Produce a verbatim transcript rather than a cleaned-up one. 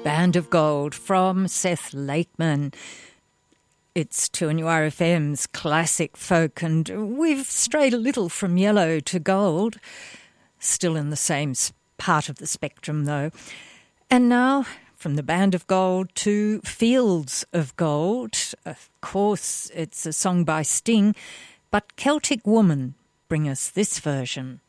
Band of Gold from Seth Lakeman. It's two N U R F M's classic folk, and we've strayed a little from yellow to gold. Still in the same part of the spectrum, though. And now, from the Band of Gold to Fields of Gold. Of course, it's a song by Sting, but Celtic Woman bring us this version.